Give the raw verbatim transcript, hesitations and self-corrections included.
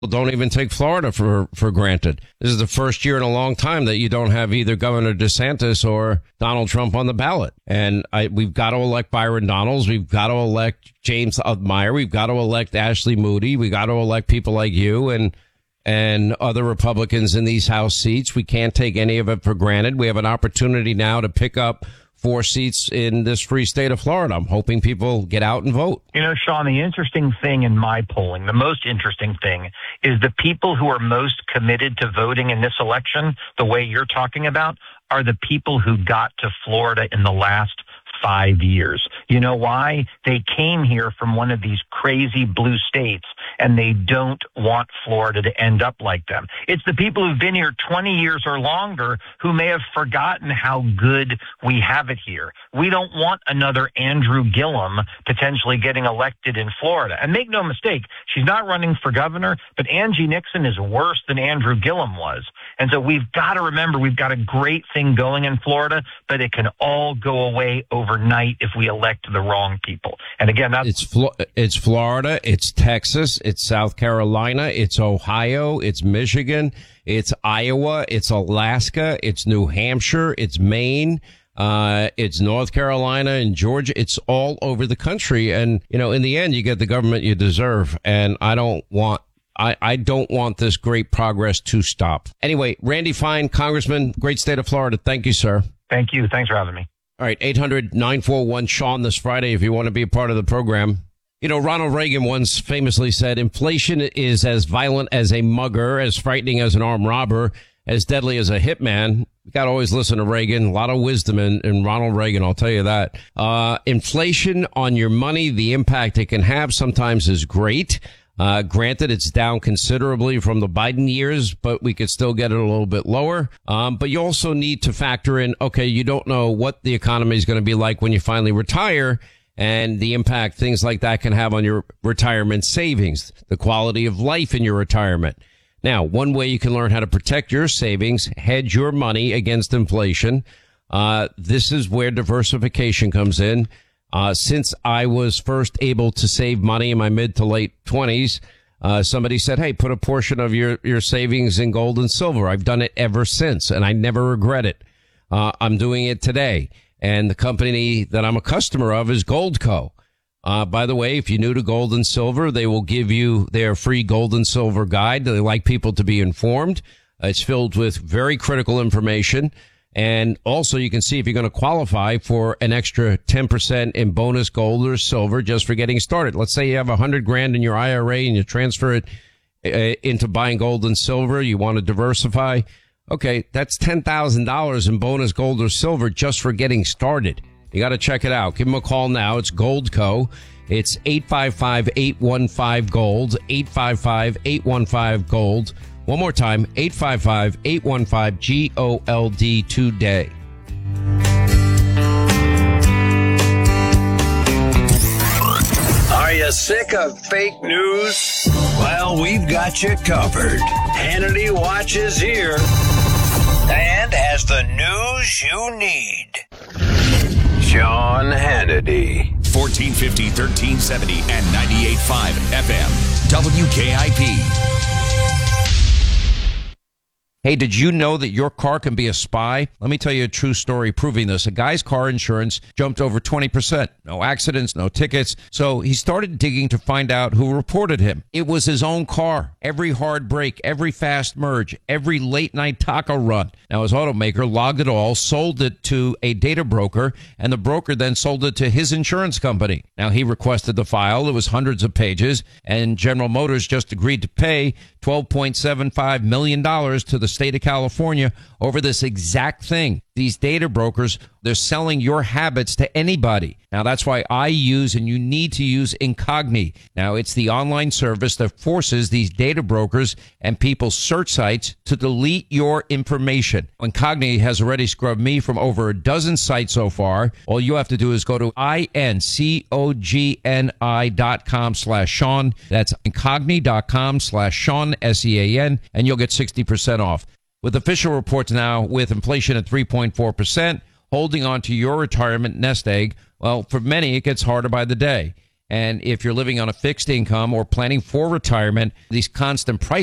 Don't even take Florida for, for granted. This is the first year in a long time that you don't have either Governor DeSantis or Donald Trump on the ballot. And I, we've got to elect Byron Donalds. We've got to elect James Meyer. We've got to elect Ashley Moody. We got to elect people like you and and other Republicans in these House seats. We can't take any of it for granted. We have an opportunity now to pick up four seats in this free state of Florida. I'm hoping people get out and vote. You know, Sean, the interesting thing in my polling, the most interesting thing is the people who are most committed to voting in this election, the way you're talking about, are the people who got to Florida in the last five years. You know why? They came here from one of these crazy blue states, and they don't want Florida to end up like them. It's the people who've been here twenty years or longer who may have forgotten how good we have it here. We don't want another Andrew Gillum potentially getting elected in Florida. And make no mistake, she's not running for governor, but Angie Nixon is worse than Andrew Gillum was. And so we've got to remember we've got a great thing going in Florida, but it can all go away overnight if we elect the wrong people. And again, that's it's Flo- it's Florida, it's Texas, it's South Carolina, it's Ohio, it's Michigan, it's Iowa, it's Alaska, it's New Hampshire, it's Maine, uh, it's North Carolina and Georgia. It's all over the country. And, you know, in the end, you get the government you deserve. And I don't want I, I don't want this great progress to stop. Anyway, Randy Fine, Congressman, great state of Florida. Thank you, sir. Thank you. Thanks for having me. All right, eight hundred nine four one Sean this Friday if you want to be a part of the program. You know, Ronald Reagan once famously said, inflation is as violent as a mugger, as frightening as an armed robber, as deadly as a hitman. You got to always listen to Reagan. A lot of wisdom in, in Ronald Reagan, I'll tell you that. Uh, inflation on your money, the impact it can have sometimes is great. Uh, granted, it's down considerably from the Biden years, but we could still get it a little bit lower. Um, but you also need to factor in, okay, you don't know what the economy is going to be like when you finally retire, and the impact things like that can have on your retirement savings, the quality of life in your retirement. Now, one way you can learn how to protect your savings, hedge your money against inflation. Uh, this is where diversification comes in. Uh, since I was first able to save money in my mid to late twenties, uh, somebody said, hey, put a portion of your, your savings in gold and silver. I've done it ever since, and I never regret it. Uh, I'm doing it today. And the company that I'm a customer of is Goldco. Uh, by the way, if you're new to gold and silver, they will give you their free gold and silver guide. They like people to be informed. Uh, it's filled with very critical information. And also you can see if you're going to qualify for an extra ten percent in bonus gold or silver just for getting started. Let's say you have a hundred grand in your I R A and you transfer it uh, into buying gold and silver. You want to diversify. Okay, that's ten thousand dollars in bonus gold or silver just for getting started. You got to check it out. Give them a call now. It's Goldco. It's eight five five, eight one five, GOLD, eight five five, eight one five, GOLD. One more time, eight five five, eight one five, G O L D today. Are you sick of fake news? Well, we've got you covered. Hannity watches here and has the news you need. Sean Hannity. fourteen fifty, thirteen seventy, and ninety-eight point five F M. W K I P. Hey, did you know that your car can be a spy? Let me tell you a true story proving this. A guy's car insurance jumped over twenty percent. No accidents, no tickets. So he started digging to find out who reported him. It was his own car. Every hard brake, every fast merge, every late night taco run. Now his automaker logged it all, sold it to a data broker, and the broker then sold it to his insurance company. Now he requested the file. It was hundreds of pages, and General Motors just agreed to pay twelve point seven five million dollars to the state of California over this exact thing. These data brokers, they're selling your habits to anybody. Now, that's why I use and you need to use Incogni. Now, it's the online service that forces these data brokers and people's search sites to delete your information. Incogni has already scrubbed me from over a dozen sites so far. All you have to do is go to I-N-C-O-G-N-I dot com slash Sean. That's Incogni dot com slash Sean, S E A N, and you'll get sixty percent off. With official reports now, with inflation at three point four percent, holding on to your retirement nest egg, well, for many, it gets harder by the day. And if you're living on a fixed income or planning for retirement, these constant price